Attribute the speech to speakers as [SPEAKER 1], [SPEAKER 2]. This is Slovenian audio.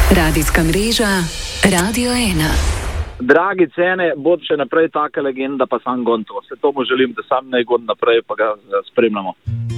[SPEAKER 1] Radijska mreža Radio 1.
[SPEAKER 2] Dragi cene, bod še naprej taka legenda, pa sam gonto. Se tomu želim, da sam naj gon naprej, pa ga spremljamo.